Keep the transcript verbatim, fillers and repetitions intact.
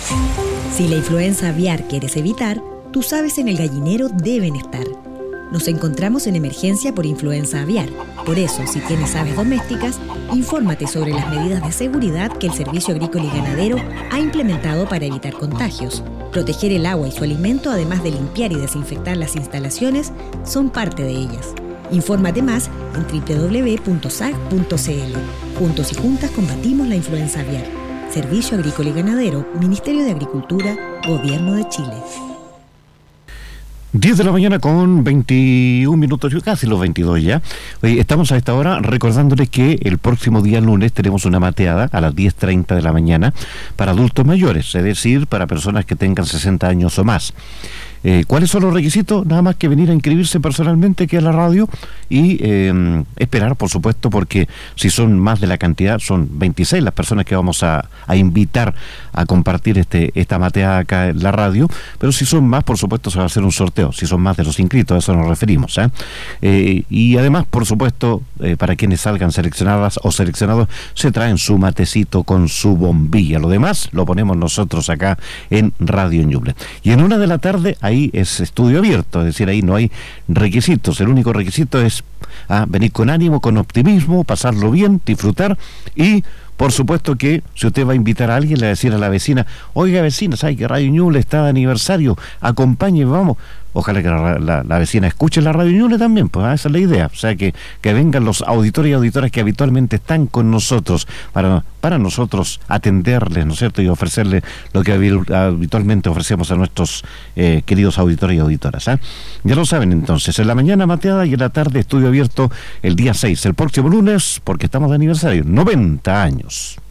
Si la influenza aviar quieres evitar, tus aves en el gallinero deben estar. Nos encontramos en emergencia por influenza aviar. Por eso, si tienes aves domésticas, infórmate sobre las medidas de seguridad que el Servicio Agrícola y Ganadero ha implementado para evitar contagios. Proteger el agua y su alimento, además de limpiar y desinfectar las instalaciones, son parte de ellas. Infórmate más en doble u doble u doble u punto s a g punto c l. Juntos y juntas combatimos la influenza aviar. Servicio Agrícola y Ganadero, Ministerio de Agricultura, Gobierno de Chile. diez de la mañana con veintiún minutos, casi los veintidós ya. Oye, estamos a esta hora recordándoles que el próximo día lunes tenemos una mateada a las diez treinta de la mañana para adultos mayores, es decir, para personas que tengan sesenta años o más. Eh, ¿Cuáles son los requisitos? Nada más que venir a inscribirse personalmente aquí a la radio y eh, esperar, por supuesto, porque si son más de la cantidad, son veintiséis las personas que vamos a, a invitar a compartir este esta mateada acá en la radio, pero si son más, por supuesto, se va a hacer un sorteo, si son más de los inscritos, a eso nos referimos, ¿eh? Eh, y además, por supuesto, eh, para quienes salgan seleccionadas o seleccionados, se traen su matecito con su bombilla. Lo demás lo ponemos nosotros acá en Radio Ñuble. Y en una de la tarde, ahí es estudio abierto, es decir, ahí no hay requisitos, el único requisito es ah, venir con ánimo, con optimismo, pasarlo bien, disfrutar y por supuesto que si usted va a invitar a alguien, le va a decir a la vecina, oiga vecina, ¿sabe que Radio Ñuble está de aniversario? Acompañe, vamos. Ojalá que la, la, la vecina escuche la Radio Ñuble también, pues ah, esa es la idea. O sea, que, que vengan los auditores y auditoras que habitualmente están con nosotros para, para nosotros atenderles, ¿no es cierto? Y ofrecerles lo que habitualmente ofrecemos a nuestros eh, queridos auditores y auditoras. ¿eh? Ya lo saben entonces, en la mañana mateada y en la tarde estudio abierto el día seis, el próximo lunes, porque estamos de aniversario, noventa años.